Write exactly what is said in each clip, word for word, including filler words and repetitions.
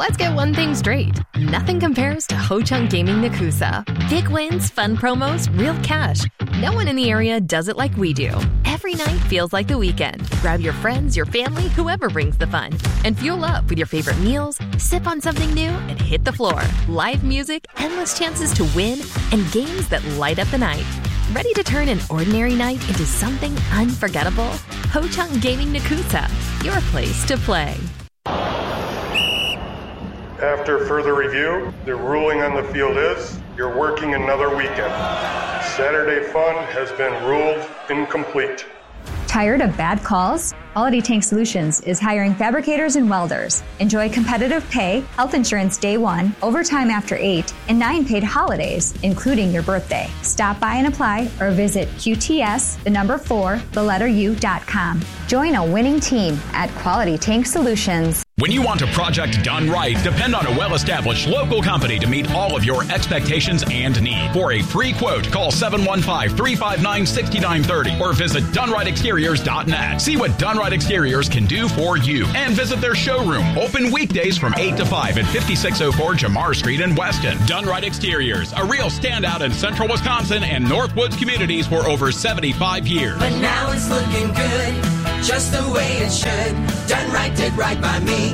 Let's get one thing straight. Nothing compares to Ho Chunk Gaming Nakusa. Big wins, fun promos, real cash. No one in the area does it like we do. Every night feels like the weekend. Grab your friends, your family, whoever brings the fun. And fuel up with your favorite meals, sip on something new, and hit the floor. Live music, endless chances to win, and games that light up the night. Ready to turn an ordinary night into something unforgettable? Ho Chunk Gaming Nakusa, your place to play. After further review, the ruling on the field is you're working another weekend. Saturday fun has been ruled incomplete. Tired of bad calls? Quality Tank Solutions is hiring fabricators and welders. Enjoy competitive pay, health insurance day one, overtime after eight, and nine paid holidays, including your birthday. Stop by and apply or visit Q T S, the number four, the letter U dot com. Join a winning team at Quality Tank Solutions. When you want a project done right, depend on a well-established local company to meet all of your expectations and needs. For a free quote, call seven one five, three five nine, six nine three zero or visit done right exteriors dot net. See what Done Right Exteriors can do for you. And visit their showroom, open weekdays from eight to five at fifty-six oh four Jamar Street in Weston. Done Right Exteriors, a real standout in central Wisconsin and Northwoods communities for over seventy-five years. But now it's looking good, just the way it should. Done Right did right by me.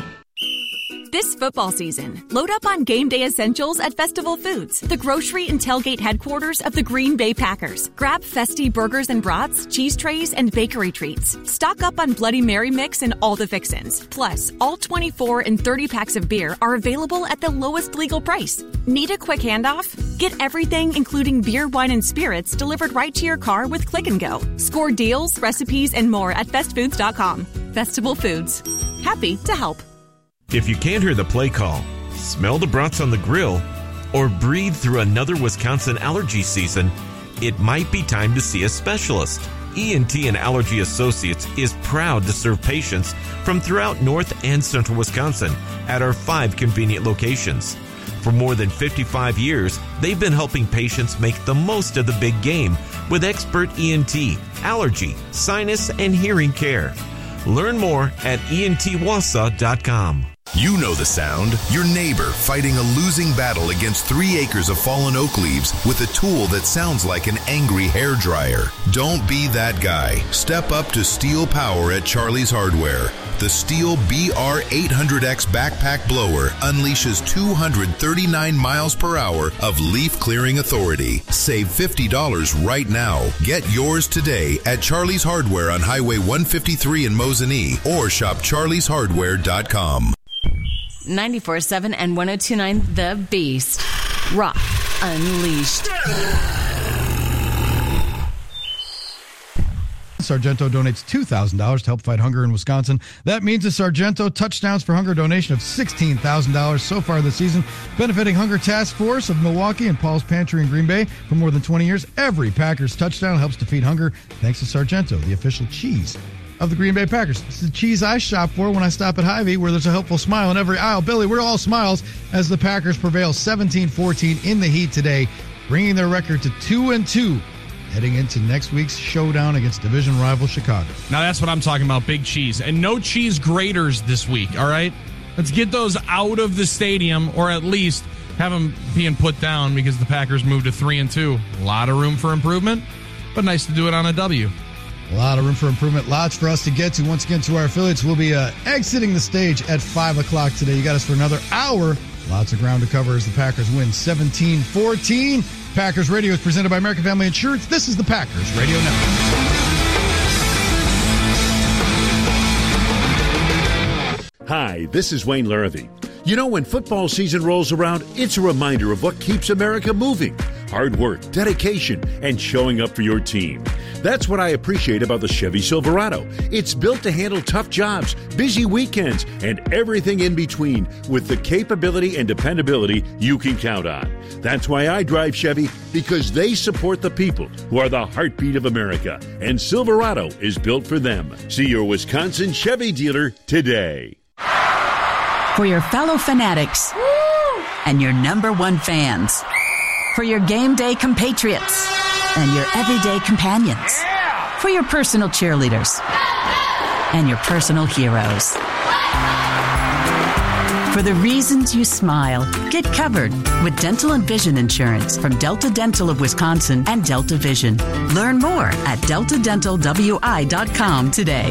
This football season, load up on game day essentials at Festival Foods, the grocery and tailgate headquarters of the Green Bay Packers. Grab festy burgers and brats, cheese trays, and bakery treats. Stock up on Bloody Mary mix and all the fixins. Plus, all twenty-four and thirty packs of beer are available at the lowest legal price. Need a quick handoff? Get everything, including beer, wine, and spirits, delivered right to your car with Click and Go. Score deals, recipes, and more at fest foods dot com. Festival Foods. Happy to help. If you can't hear the play call, smell the brats on the grill, or breathe through another Wisconsin allergy season, it might be time to see a specialist. E N T and Allergy Associates is proud to serve patients from throughout North and Central Wisconsin at our five convenient locations. For more than fifty-five years, they've been helping patients make the most of the big game with expert E N T, allergy, sinus, and hearing care. Learn more at E N T wassa dot com. You know the sound. Your neighbor fighting a losing battle against three acres of fallen oak leaves with a tool that sounds like an angry hairdryer. Don't be that guy. Step up to Steel Power at Charlie's Hardware. The Steel B R eight hundred X backpack blower unleashes two hundred thirty-nine miles per hour of leaf clearing authority. Save fifty dollars right now. Get yours today at Charlie's Hardware on Highway one fifty-three in Mosinee or shop charlies hardware dot com. ninety-four point seven and one oh two point nine The Beast. Rock Unleashed. Sargento donates two thousand dollars to help fight hunger in Wisconsin. That means a Sargento Touchdowns for Hunger donation of sixteen thousand dollars so far this season, benefiting Hunger Task Force of Milwaukee and Paul's Pantry in Green Bay. For more than twenty years, every Packers touchdown helps defeat hunger thanks to Sargento, the official cheese of the Green Bay Packers. It's the cheese I shop for when I stop at Hy-Vee, where there's a helpful smile in every aisle. Billy, we're all smiles as the Packers prevail seventeen fourteen in the heat today, bringing their record to two and two. Heading into next week's showdown against division rival Chicago. Now that's what I'm talking about, big cheese. And no cheese graters this week, all right? Let's get those out of the stadium, or at least have them being put down, because the Packers moved to three and two. A lot of room for improvement, but nice to do it on a W. A lot of room for improvement. Lots for us to get to. Once again, to our affiliates, we'll be uh, exiting the stage at five o'clock today. You got us for another hour. Lots of ground to cover as the Packers win seventeen fourteen. Packers Radio is presented by American Family Insurance. This is the Packers Radio Network. Hi, this is Wayne Larrivee. You know, when football season rolls around, it's a reminder of what keeps America moving. Hard work, dedication, and showing up for your team. That's what I appreciate about the Chevy Silverado. It's built to handle tough jobs, busy weekends, and everything in between with the capability and dependability you can count on. That's why I drive Chevy, because they support the people who are the heartbeat of America, and Silverado is built for them. See your Wisconsin Chevy dealer today. For your fellow fanatics Woo! And your number one fans. For your game day compatriots and your everyday companions. Yeah! For your personal cheerleaders and your personal heroes. For the reasons you smile, get covered with dental and vision insurance from Delta Dental of Wisconsin and Delta Vision. Learn more at delta dental w i dot com today.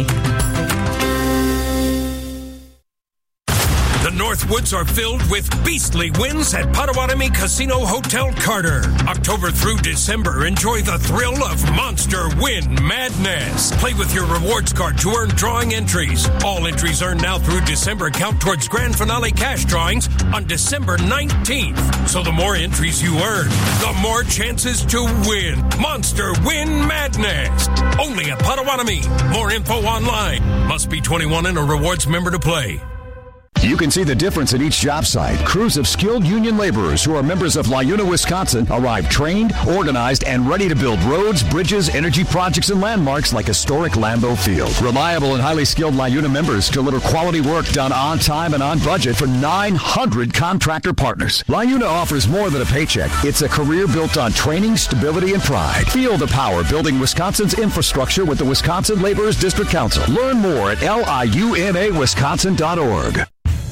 The Northwoods are filled with beastly wins at Potawatomi Casino Hotel Carter. October through December, enjoy the thrill of Monster Win Madness. Play with your rewards card to earn drawing entries. All entries earned now through December count towards grand finale cash drawings on December nineteenth. So the more entries you earn, the more chances to win. Monster Win Madness. Only at Potawatomi. More info online. Must be twenty-one and a rewards member to play. You can see the difference at each job site. Crews of skilled union laborers who are members of LiUNA, Wisconsin arrive trained, organized, and ready to build roads, bridges, energy projects, and landmarks like historic Lambeau Field. Reliable and highly skilled LiUNA members deliver quality work done on time and on budget for nine hundred contractor partners. LiUNA offers more than a paycheck. It's a career built on training, stability, and pride. Feel the power building Wisconsin's infrastructure with the Wisconsin Laborers District Council. Learn more at L I U N A Wisconsin dot org.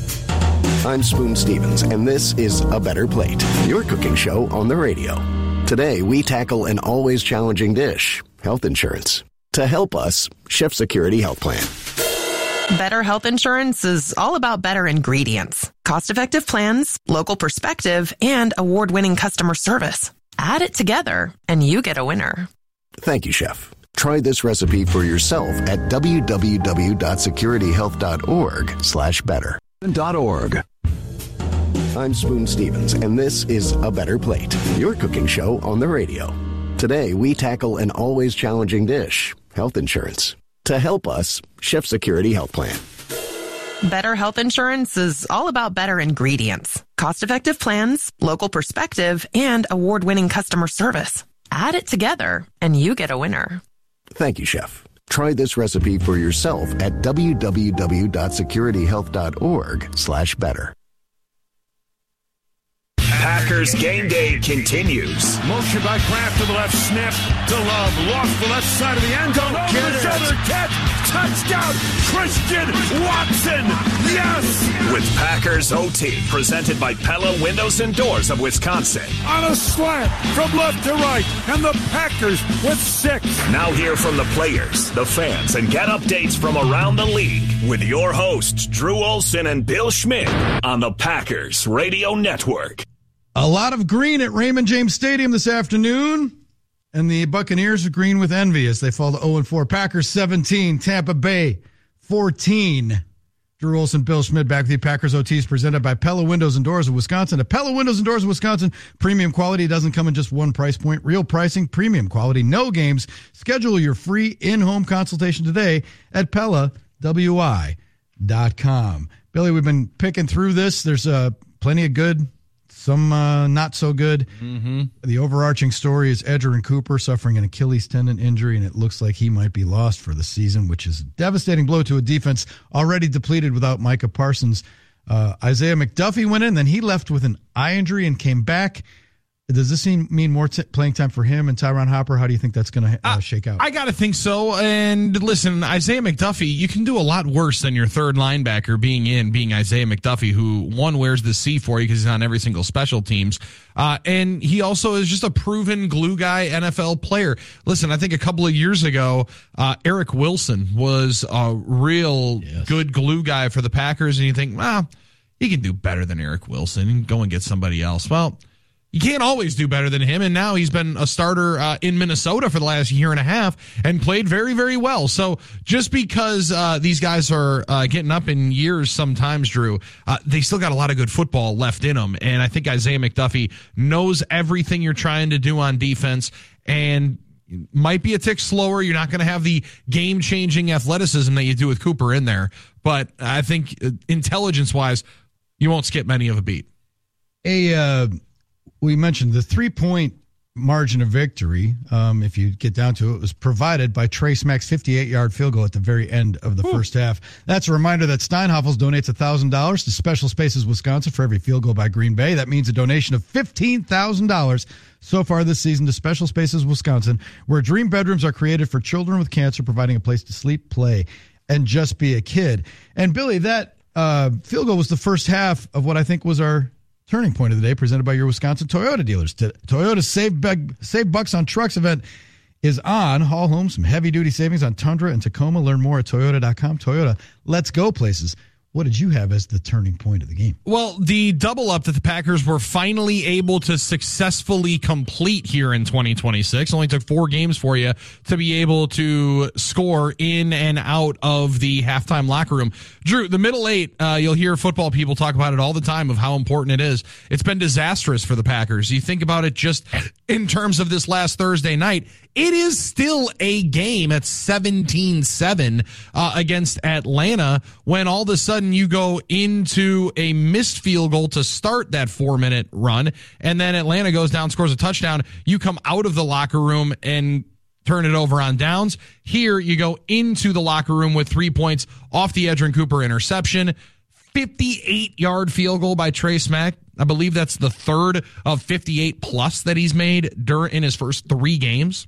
I'm Spoon Stevens, and this is A Better Plate, your cooking show on the radio. Today, we tackle an always challenging dish, health insurance. To help us, Chef Security Health Plan. Better health insurance is all about better ingredients, cost-effective plans, local perspective, and award-winning customer service. Add it together, and you get a winner. Thank you, Chef. Try this recipe for yourself at w w w dot security health dot org slash better. .org. I'm Spoon Stevens, and this is A Better Plate, your cooking show on the radio. Today, we tackle an always challenging dish, health insurance. To help us, Chef Security Health Plan. Better health insurance is all about better ingredients, cost-effective plans, local perspective, and award-winning customer service. Add it together, and you get a winner. Thank you, Chef. Try this recipe for yourself at w w w dot security health dot org slash better. Packers game day continues. Motion by Kraft to the left, snap to Love, lost the left side of the end zone, over the shoulder, catch, touchdown, Christian Watson, yes! With Packers O T, presented by Pella Windows and Doors of Wisconsin. On a slant from left to right, and the Packers with six. Now hear from the players, the fans, and get updates from around the league with your hosts, Drew Olson and Bill Schmidt on the Packers Radio Network. A lot of green at Raymond James Stadium this afternoon, and the Buccaneers are green with envy as they fall to oh and four. Packers seventeen, Tampa Bay fourteen. Drew Olson, Bill Schmidt, back with you. Packers O T is presented by Pella Windows and Doors of Wisconsin. At Pella Windows and Doors of Wisconsin, premium quality doesn't come in just one price point. Real pricing, premium quality, no games. Schedule your free in-home consultation today at Pella W I dot com. Billy, we've been picking through this. There's uh, plenty of good, some uh, not so good. Mm-hmm. The overarching story is Edgerrin Cooper suffering an Achilles tendon injury, and it looks like he might be lost for the season, which is a devastating blow to a defense already depleted without Micah Parsons. Uh, Isaiah McDuffie went in, then he left with an eye injury and came back. Does this mean more t- playing time for him and Tyron Hopper? How do you think that's going to uh, shake out? I got to think so. And listen, Isaiah McDuffie, you can do a lot worse than your third linebacker being in, being Isaiah McDuffie, who, one, wears the C for you because he's on every single special teams. Uh, and he also is just a proven glue guy N F L player. Listen, I think a couple of years ago, uh, Eric Wilson was a real yes. good glue guy for the Packers. And you think, well, he can do better than Eric Wilson and go and get somebody else. Well, you can't always do better than him, and now he's been a starter uh, in Minnesota for the last year and a half and played very, very well. So just because uh, these guys are uh, getting up in years sometimes, Drew, uh, they still got a lot of good football left in them, and I think Isaiah McDuffie knows everything you're trying to do on defense and might be a tick slower. You're not going to have the game-changing athleticism that you do with Cooper in there, but I think uh, intelligence-wise, you won't skip many of a beat. A uh We mentioned the three-point margin of victory, um, if you get down to it, was provided by Trace Mack's fifty-eight-yard field goal at the very end of the Ooh. first half. That's a reminder that Steinhoffels donates one thousand dollars to Special Spaces Wisconsin for every field goal by Green Bay. That means a donation of fifteen thousand dollars so far this season to Special Spaces Wisconsin, where dream bedrooms are created for children with cancer, providing a place to sleep, play, and just be a kid. And, Billy, that uh, field goal was the first half of what I think was our turning point of the day, presented by your Wisconsin Toyota dealers. Toyota's Save, Bug, Save Bucks on Trucks event is on. Haul home some heavy-duty savings on Tundra and Tacoma. Learn more at toyota dot com. Toyota, let's go places. What did you have as the turning point of the game? Well, the double up that the Packers were finally able to successfully complete here in twenty twenty-six. Only took four games for you to be able to score in and out of the halftime locker room. Drew, the middle eight, uh, you'll hear football people talk about it all the time of how important it is. It's been disastrous for the Packers. You think about it just in terms of this last Thursday night. It is still a game at seventeen seven uh, against Atlanta when all of a sudden you go into a missed field goal to start that four-minute run, and then Atlanta goes down, scores a touchdown. You come out of the locker room and turn it over on downs. Here you go into the locker room with three points off the Edgerrin Cooper interception. fifty-eight-yard field goal by Trey Smack. I believe that's the third of fifty-eight plus that he's made during in his first three games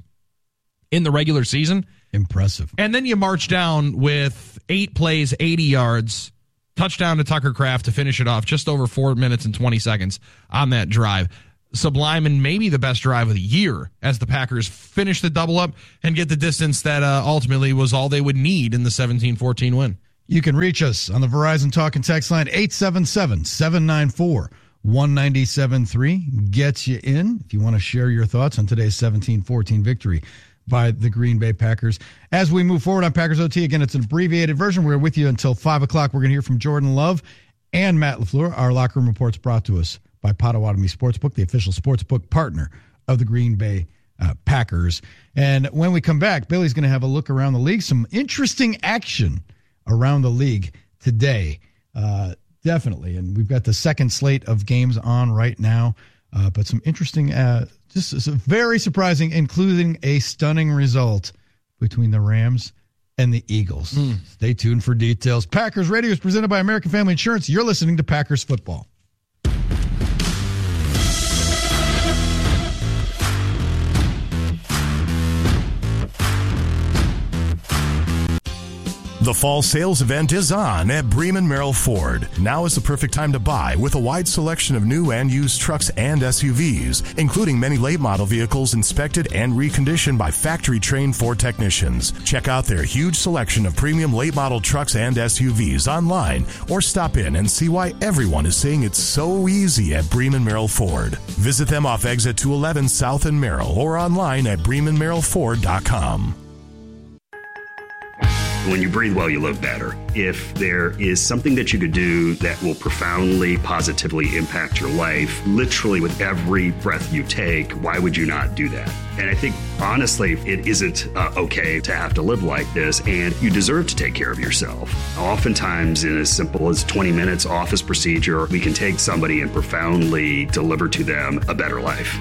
in the regular season. Impressive. And then you march down with eight plays, eighty yards, touchdown to Tucker Kraft to finish it off, just over four minutes and twenty seconds on that drive. Sublime and maybe the best drive of the year as the Packers finish the double up and get the distance that uh, ultimately was all they would need in the seventeen fourteen win. You can reach us on the Verizon Talk and Text line eight seven seven, seven nine four, one nine seven three. Gets you in if you want to share your thoughts on today's seventeen fourteen victory by the Green Bay Packers. As we move forward on Packers O T, again, it's an abbreviated version. We're with you until five o'clock. We're going to hear from Jordan Love and Matt LaFleur. Our locker room reports brought to us by Potawatomi Sportsbook, the official sportsbook partner of the Green Bay uh, Packers. And when we come back, Billy's going to have a look around the league. Some interesting action around the league today, uh, definitely. And we've got the second slate of games on right now, uh, but some interesting uh Just very surprising, including a stunning result between the Rams and the Eagles. Mm. Stay tuned for details. Packers Radio is presented by American Family Insurance. You're listening to Packers Football. The fall sales event is on at Bremen Merrill Ford. Now is the perfect time to buy with a wide selection of new and used trucks and S U Vs, including many late model vehicles inspected and reconditioned by factory-trained Ford technicians. Check out their huge selection of premium late model trucks and S U Vs online or stop in and see why everyone is saying it's so easy at Bremen Merrill Ford. Visit them off exit two eleven South in Merrill or online at bremen merrill ford dot com. When you breathe well, you live better. If there is something that you could do that will profoundly, positively impact your life, literally with every breath you take, why would you not do that? And I think, honestly, it isn't uh, okay to have to live like this, and you deserve to take care of yourself. Oftentimes, in as simple as twenty minutes office procedure, we can take somebody and profoundly deliver to them a better life.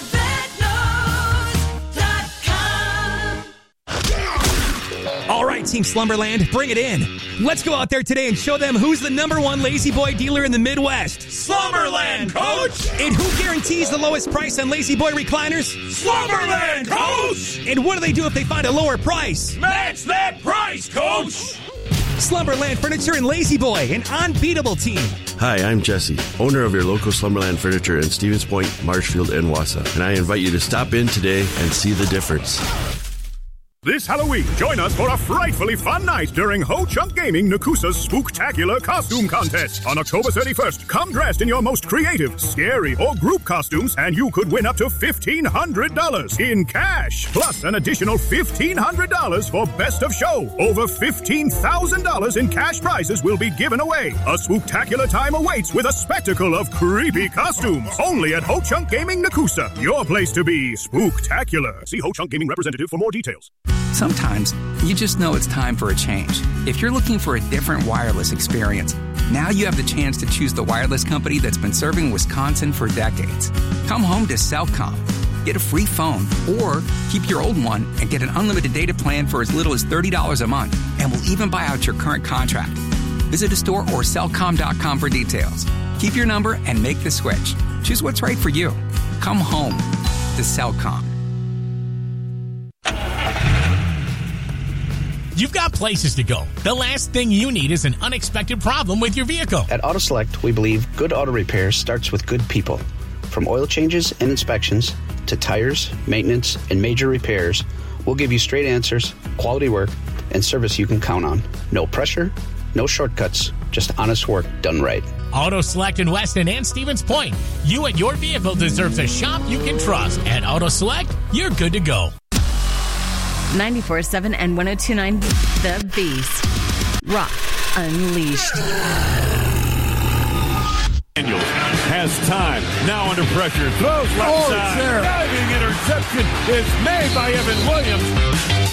All right, Team Slumberland, bring it in. Let's go out there today and show them who's the number one Lazy Boy dealer in the Midwest. Slumberland, Coach! And who guarantees the lowest price on Lazy Boy recliners? Slumberland, Coach! And what do they do if they find a lower price? Match that price, Coach! Slumberland Furniture and Lazy Boy, an unbeatable team. Hi, I'm Jesse, owner of your local Slumberland Furniture in Stevens Point, Marshfield, and Wausau. And I invite you to stop in today and see the difference. This Halloween, join us for a frightfully fun night during Ho Chunk Gaming Nakusa's Spooktacular Costume Contest. On October thirty-first, come dressed in your most creative, scary, or group costumes, and you could win up to fifteen hundred dollars in cash. Plus an additional fifteen hundred dollars for Best of Show. Over fifteen thousand dollars in cash prizes will be given away. A spooktacular time awaits with a spectacle of creepy costumes. Only at Ho Chunk Gaming Nakusa. Your place to be spooktacular. See Ho Chunk Gaming representative for more details. Sometimes you just know it's time for a change. If you're looking for a different wireless experience, now you have the chance to choose the wireless company that's been serving Wisconsin for decades. Come home to Cellcom. Get a free phone or keep your old one and get an unlimited data plan for as little as thirty dollars a month. And we'll even buy out your current contract. Visit a store or cellcom dot com for details. Keep your number and make the switch. Choose what's right for you. Come home to Cellcom. You've got places to go. The last thing you need is an unexpected problem with your vehicle. At AutoSelect, we believe good auto repair starts with good people. From oil changes and inspections to tires, maintenance, and major repairs, we'll give you straight answers, quality work, and service you can count on. No pressure, no shortcuts, just honest work done right. Auto Select in Weston and Stevens Point. You and your vehicle deserves a shop you can trust. At Auto Select, you're good to go. ninety-four point seven and one oh two point nine The Beast. Rock Unleashed. Daniels has time. Now under pressure. Throws left Oh, side. it's there. Diving interception is made by Evan Williams.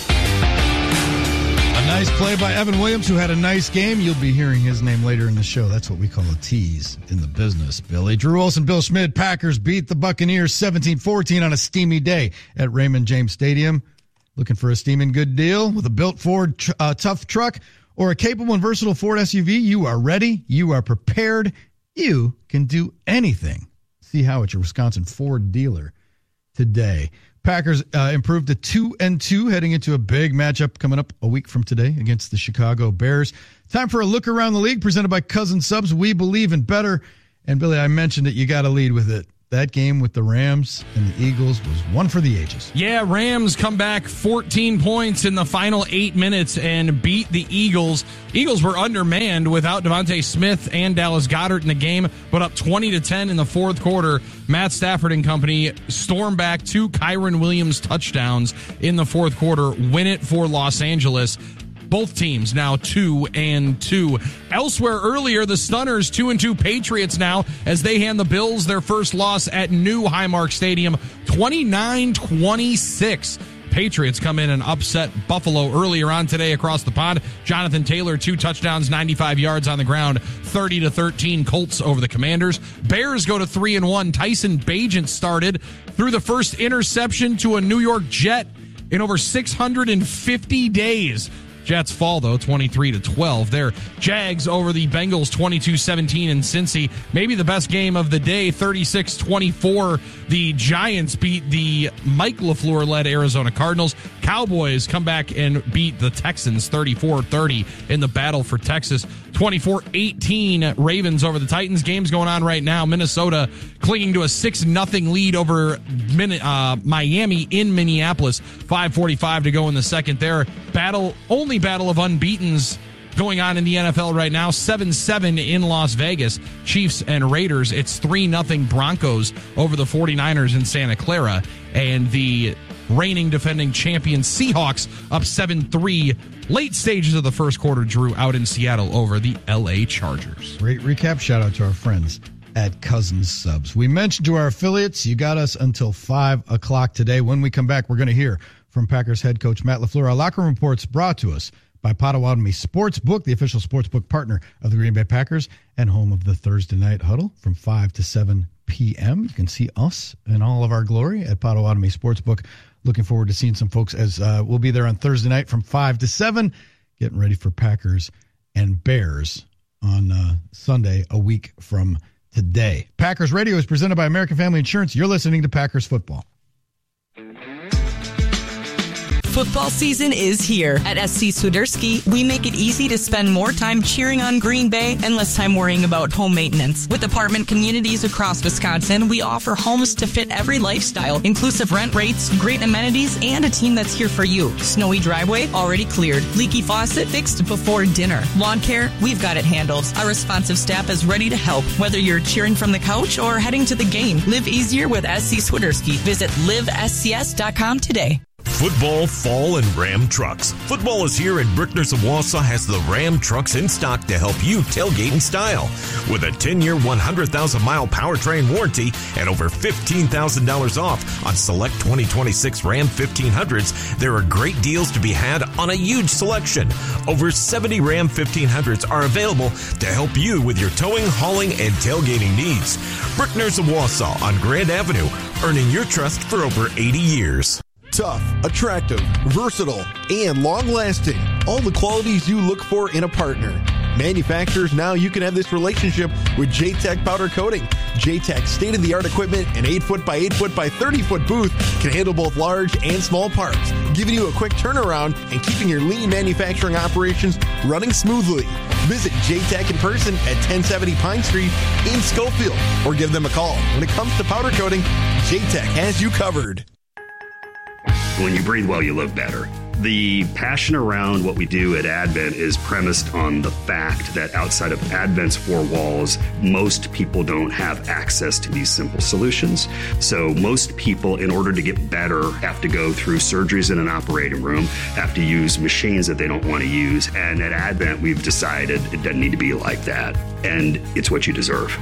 A nice play by Evan Williams, who had a nice game. You'll be hearing his name later in the show. That's what we call a tease in the business, Billy. Drew Olson, Bill Schmidt, Packers beat the Buccaneers seventeen fourteen on a steamy day at Raymond James Stadium. Looking for a steaming good deal with a built Ford tr- uh, tough truck or a capable and versatile Ford S U V? You are ready. You are prepared. You can do anything. See how at your Wisconsin Ford dealer today. Packers uh, improved to two and two, heading into a big matchup coming up a week from today against the Chicago Bears. Time for a look around the league presented by Cousin Subs. We believe in better. And Billy, I mentioned it. You got to lead with it. That game with the Rams and the Eagles was one for the ages. Yeah, Rams come back fourteen points in the final eight minutes and beat the Eagles. Eagles were undermanned without Devontae Smith and Dallas Goedert in the game, but up twenty to ten in the fourth quarter. Matt Stafford and company storm back two Kyron Williams touchdowns in the fourth quarter, win it for Los Angeles. Both teams now two and two. Elsewhere earlier, the Stunners two and two Patriots now as they hand the Bills their first loss at new Highmark Stadium, twenty-nine twenty-six. Patriots come in and upset Buffalo earlier on today across the pond. Jonathan Taylor, two touchdowns, ninety-five yards on the ground, thirty to thirteen Colts over the Commanders. Bears go to three and one. Tyson Bagent started, threw the first interception to a New York Jet in over six hundred fifty days. Jets fall, though, twenty-three to twelve. Their Jags over the Bengals, twenty-two seventeen in Cincy. Maybe the best game of the day, thirty-six twenty-four. The Giants beat the Mike LaFleur-led Arizona Cardinals. Cowboys come back and beat the Texans, thirty-four thirty in the battle for Texas. twenty-four eighteen Ravens over the Titans. Games going on right now. Minnesota clinging to a six nothing lead over uh, Miami in Minneapolis. five forty-five to go in the second there. Battle, only battle of unbeatens going on in the N F L right now. seven seven in Las Vegas. Chiefs and Raiders. It's three nothing Broncos over the forty-niners in Santa Clara. And the reigning defending champion Seahawks up seven three. Late stages of the first quarter, Drew, out in Seattle over the L A Chargers. Great recap. Shout out to our friends at Cousins Subs. We mentioned to our affiliates, you got us until five o'clock today. When we come back, we're going to hear from Packers head coach Matt LaFleur. Our locker room reports brought to us by Potawatomi Sportsbook, the official sportsbook partner of the Green Bay Packers and home of the Thursday Night Huddle from five to seven p.m. You can see us in all of our glory at Potawatomi Sportsbook. Looking forward to seeing some folks as uh, we'll be there on Thursday night from five to seven, getting ready for Packers and Bears on uh, Sunday, a week from today. Packers Radio is presented by American Family Insurance. You're listening to Packers Football. Football season is here. At S C Swiderski, we make it easy to spend more time cheering on Green Bay and less time worrying about home maintenance. With apartment communities across Wisconsin, we offer homes to fit every lifestyle, inclusive rent rates, great amenities, and a team that's here for you. Snowy driveway, already cleared. Leaky faucet, fixed before dinner. Lawn care, we've got it handled. Our responsive staff is ready to help, whether you're cheering from the couch or heading to the game. Live easier with S C Swiderski. Visit live s c s dot com today. Football, fall, and Ram trucks. Football is here, and Brickner's of Wausau has the Ram trucks in stock to help you tailgate in style. With a ten-year, one hundred thousand mile powertrain warranty and over fifteen thousand dollars off on select twenty twenty-six Ram fifteen hundreds, there are great deals to be had on a huge selection. Over seventy Ram fifteen hundreds are available to help you with your towing, hauling, and tailgating needs. Brickner's of Wausau on Grand Avenue, earning your trust for over eighty years. Tough, attractive, versatile, and long-lasting. All the qualities you look for in a partner. Manufacturers, now you can have this relationship with J-Tech Powder Coating. J-Tech's state-of-the-art equipment and eight foot by eight foot by thirty foot booth can handle both large and small parts, giving you a quick turnaround and keeping your lean manufacturing operations running smoothly. Visit J-Tech in person at ten seventy Pine Street in Schofield, or give them a call. When it comes to powder coating, J-Tech has you covered. When you breathe well, you live better. The passion around what we do at Advent is premised on the fact that outside of Advent's four walls, most people don't have access to these simple solutions. So most people, in order to get better, have to go through surgeries in an operating room, have to use machines that they don't want to use. And at Advent, we've decided it doesn't need to be like that. And it's what you deserve.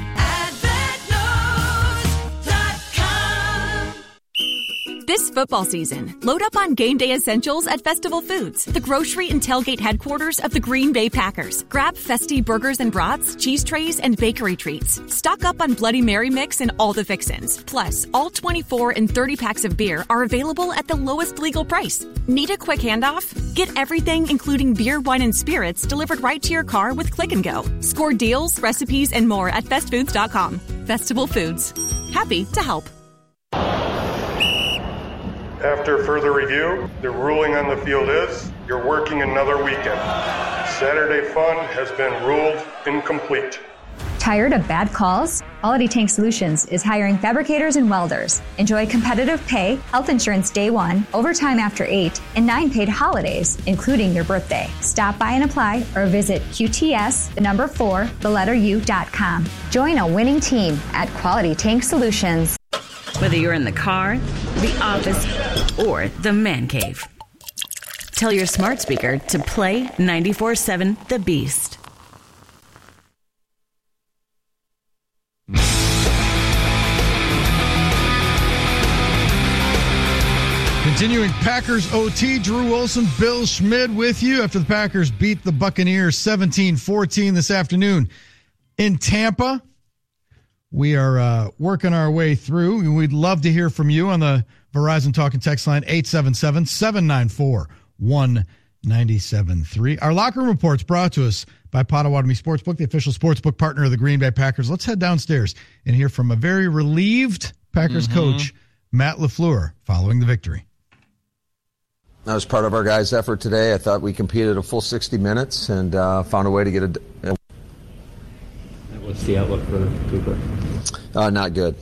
This football season, load up on game day essentials at Festival Foods, the grocery and tailgate headquarters of the Green Bay Packers. Grab festy burgers and brats, cheese trays, and bakery treats. Stock up on Bloody Mary mix and all the fixins. Plus, all twenty-four and thirty packs of beer are available at the lowest legal price. Need a quick handoff? Get everything, including beer, wine, and spirits, delivered right to your car with Click and Go. Score deals, recipes, and more at fest foods dot com. Festival Foods. Happy to help. After further review, the ruling on the field is you're working another weekend. Saturday fun has been ruled incomplete. Tired of bad calls? Quality Tank Solutions is hiring fabricators and welders. Enjoy competitive pay, health insurance day one, overtime after eight, and nine paid holidays, including your birthday. Stop by and apply or visit Q T S, the number four, the letter U dot com. Join a winning team at Quality Tank Solutions. Whether you're in the car, the office, or the man cave, tell your smart speaker to play ninety-four point seven The Beast. Continuing Packers O T, Drew Olson, Bill Schmid with you after the Packers beat the Buccaneers seventeen fourteen this afternoon in Tampa. We are uh, working our way through. We'd love to hear from you on the Verizon Talk and Text line, eight seven seven, seven nine four, one nine seven three. Our locker room report's brought to us by Potawatomi Sportsbook, the official sportsbook partner of the Green Bay Packers. Let's head downstairs and hear from a very relieved Packers mm-hmm. coach, Matt LaFleur, following the victory. That was part of our guys' effort today. I thought we competed a full sixty minutes and uh, found a way to get a... a What's the outlook for Cooper? Uh, not good.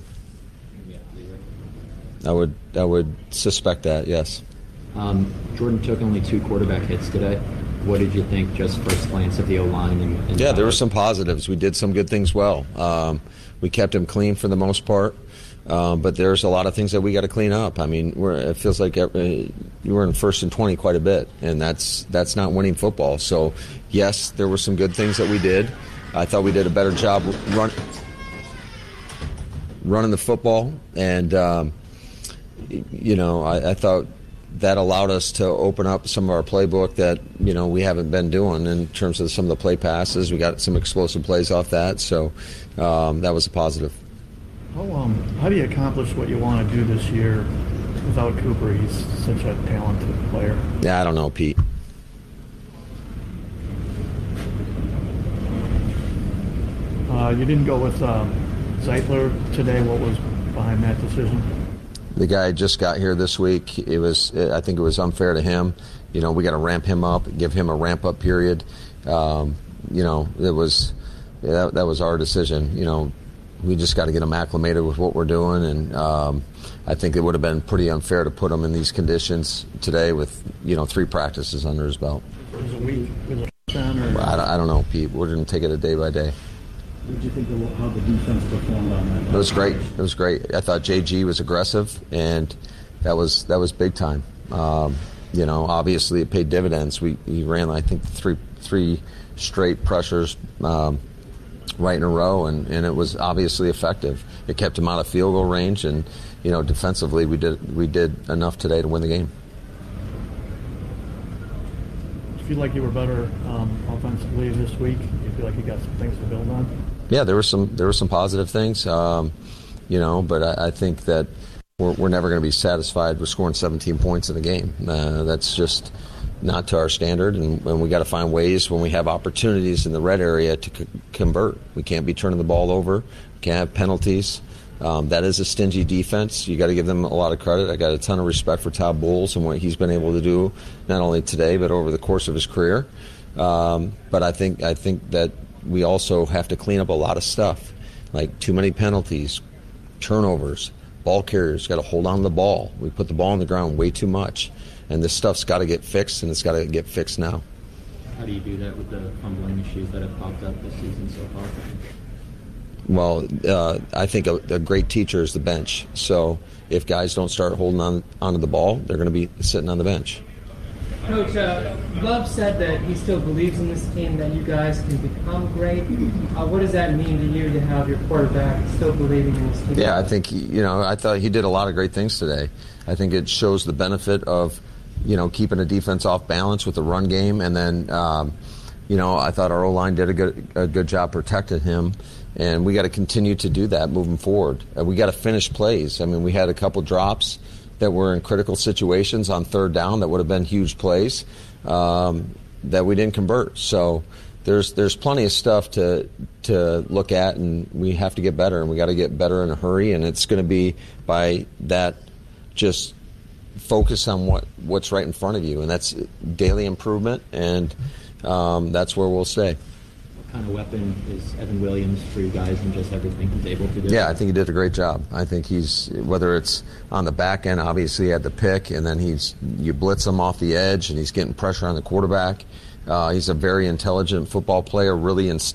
I would I would suspect that, yes. Um, Jordan took only two quarterback hits today. What did you think, just first glance at the O-line? And, and yeah, there were some positives. We did some good things well. Um, we kept him clean for the most part, um, but there's a lot of things that we got to clean up. I mean, we're, it feels like every, you were in first and twenty quite a bit, and that's that's not winning football. So, yes, there were some good things that we did. I thought we did a better job run, running the football, and um, you know, I, I thought that allowed us to open up some of our playbook that, you know, we haven't been doing in terms of some of the play passes. We got some explosive plays off that, so um, that was a positive. How um how do you accomplish what you want to do this year without Cooper? He's such a talented player. Yeah, I don't know, Pete. Uh, you didn't go with um, Zeitler today. What was behind that decision? The guy just got here this week. It was, I think it was unfair to him. You know, we got to ramp him up, give him a ramp-up period. Um, you know, it was yeah, that, that was our decision. You know, we just got to get him acclimated with what we're doing, and um, I think it would have been pretty unfair to put him in these conditions today with, you know, three practices under his belt. Was it a week? Was it ten or? I don't, I don't know, Pete. We're going to take it a day by day. What did you think of how the defense performed on that? It was great. It was great. I thought J G was aggressive, and that was that was big time. Um, you know, obviously it paid dividends. We he ran, I think, three three straight pressures um, right in a row, and, and it was obviously effective. It kept him out of field goal range, and you know, defensively we did we did enough today to win the game. Do you feel like you were better um, offensively this week? Do you feel like you got some things to build on? Yeah, there were some there were some positive things, um, you know, but I, I think that we're, we're never going to be satisfied with scoring seventeen points in the game. Uh, that's just not to our standard, and, and we got to find ways when we have opportunities in the red area to c- convert. We can't be turning the ball over. We can't have penalties. Um, that is a stingy defense. You got to give them a lot of credit. I got a ton of respect for Todd Bowles and what he's been able to do, not only today but over the course of his career. Um, but I think I think that we also have to clean up a lot of stuff, like too many penalties, turnovers, ball carriers got to hold on to the ball. We put the ball on the ground way too much, and this stuff's got to get fixed, and it's got to get fixed now. How do you do that with the fumbling issues that have popped up this season so far? Well, uh, I think a, a great teacher is the bench. So if guys don't start holding on onto the ball, they're going to be sitting on the bench. Coach, uh, Love said that he still believes in this team, that you guys can become great. Uh, what does that mean to you to have your quarterback still believing in this team? Yeah, I think, you know, I thought he did a lot of great things today. I think it shows the benefit of, you know, keeping a defense off balance with the run game. And then, um, you know, I thought our O-line did a good, a good job protecting him. And we got to continue to do that moving forward. Uh, we got to finish plays. I mean, we had a couple drops that were in critical situations on third down that would have been huge plays um, that we didn't convert. So there's there's plenty of stuff to to look at, and we have to get better, and we got to get better in a hurry. And it's going to be by that just focus on what, what's right in front of you, and that's daily improvement, and um, that's where we'll stay. Kind of weapon is Evan Williams for you guys and just everything he's able to do? Yeah, I think he did a great job. I think he's, whether it's on the back end, obviously he had the pick, and then he's, you blitz him off the edge, and he's getting pressure on the quarterback. Uh, he's a very intelligent football player, really in